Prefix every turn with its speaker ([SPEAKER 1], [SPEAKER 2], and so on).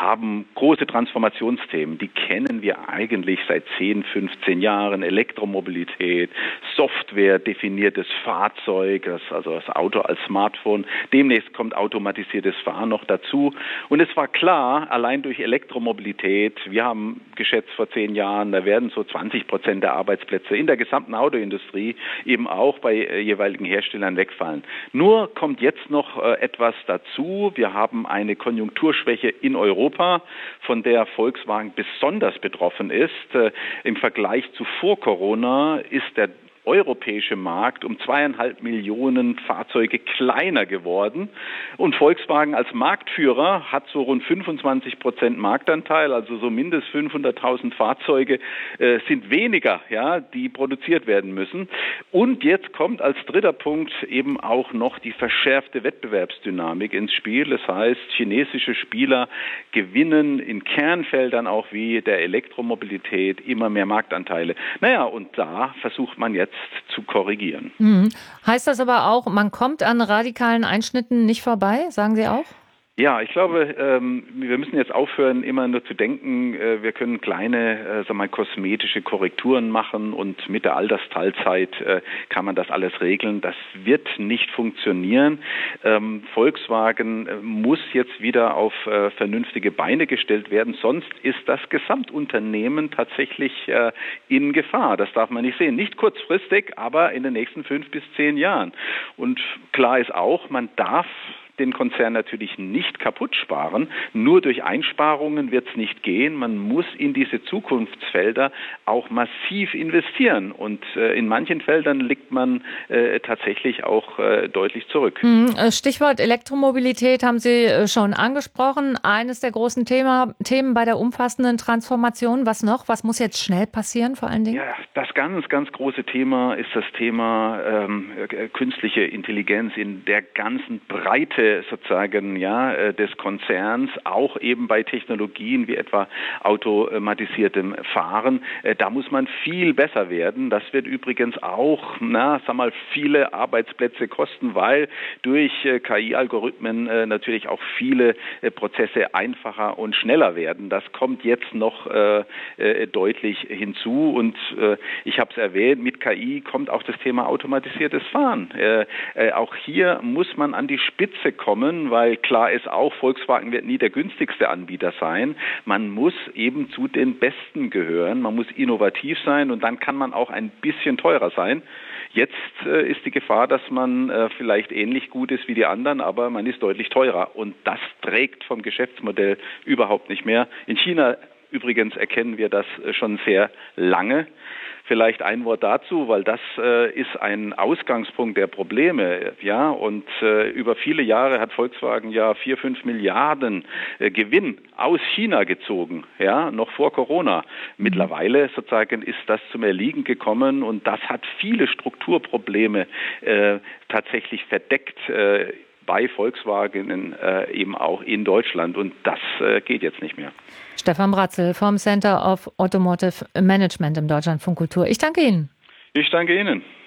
[SPEAKER 1] Wir haben große Transformationsthemen, die kennen wir eigentlich seit 10, 15 Jahren. Elektromobilität, Software, definiertes Fahrzeug, also das Auto als Smartphone. Demnächst kommt automatisiertes Fahren noch dazu. Und es war klar, allein durch Elektromobilität, wir haben geschätzt vor 10 Jahren, da werden so 20% der Arbeitsplätze in der gesamten Autoindustrie eben auch bei jeweiligen Herstellern wegfallen. Nur kommt jetzt noch etwas dazu. Wir haben eine Konjunkturschwäche in Europa, von der Volkswagen besonders betroffen ist. Im Vergleich zu vor Corona ist der europäische Markt um 2,5 Millionen Fahrzeuge kleiner geworden. Und Volkswagen als Marktführer hat so rund 25% Marktanteil, also so mindestens 500.000 Fahrzeuge sind weniger, ja, die produziert werden müssen. Und jetzt kommt als dritter Punkt eben auch noch die verschärfte Wettbewerbsdynamik ins Spiel. Das heißt, chinesische Spieler gewinnen in Kernfeldern auch wie der Elektromobilität immer mehr Marktanteile. Naja, und da versucht man jetzt zu korrigieren.
[SPEAKER 2] Heißt das aber auch, man kommt an radikalen Einschnitten nicht vorbei, sagen Sie auch?
[SPEAKER 1] Ja, ich glaube, wir müssen jetzt aufhören, immer nur zu denken, wir können kleine, kosmetische Korrekturen machen und mit der Altersteilzeit kann man das alles regeln. Das wird nicht funktionieren. Volkswagen muss jetzt wieder auf vernünftige Beine gestellt werden, sonst ist das Gesamtunternehmen tatsächlich in Gefahr. Das darf man nicht sehen. Nicht kurzfristig, aber in den nächsten 5 bis 10 Jahren. Und klar ist auch, man darf den Konzern natürlich nicht kaputt sparen. Nur durch Einsparungen wird es nicht gehen. Man muss in diese Zukunftsfelder auch massiv investieren. Und in manchen Feldern liegt man tatsächlich auch deutlich zurück.
[SPEAKER 2] Stichwort Elektromobilität haben Sie schon angesprochen. Eines der großen Themen bei der umfassenden Transformation. Was noch? Was muss jetzt schnell passieren vor allen Dingen?
[SPEAKER 1] Ja, das ganz, ganz große Thema ist das Thema künstliche Intelligenz in der ganzen Breite sozusagen des Konzerns, auch eben bei Technologien wie etwa automatisiertem Fahren. Da muss man viel besser werden. Das wird übrigens auch, viele Arbeitsplätze kosten, weil durch KI-Algorithmen natürlich auch viele Prozesse einfacher und schneller werden. Das kommt jetzt noch deutlich hinzu und ich habe es erwähnt, mit KI kommt auch das Thema automatisiertes Fahren. Auch hier muss man an die Spitze kommen, weil klar ist auch, Volkswagen wird nie der günstigste Anbieter sein. Man muss eben zu den Besten gehören, man muss innovativ sein und dann kann man auch ein bisschen teurer sein. Jetzt ist die Gefahr, dass man vielleicht ähnlich gut ist wie die anderen, aber man ist deutlich teurer und das trägt vom Geschäftsmodell überhaupt nicht mehr. In China übrigens erkennen wir das schon sehr lange. Vielleicht ein Wort dazu, weil das ist ein Ausgangspunkt der Probleme, ja, und über viele Jahre hat Volkswagen 4-5 Milliarden Gewinn aus China gezogen, ja, noch vor Corona. Mittlerweile sozusagen ist das zum Erliegen gekommen und das hat viele Strukturprobleme tatsächlich verdeckt bei Volkswagen eben auch in Deutschland und das geht jetzt nicht mehr.
[SPEAKER 2] Stefan Bratzel vom Center of Automotive Management im Deutschlandfunk Kultur. Ich danke Ihnen.
[SPEAKER 1] Ich danke Ihnen.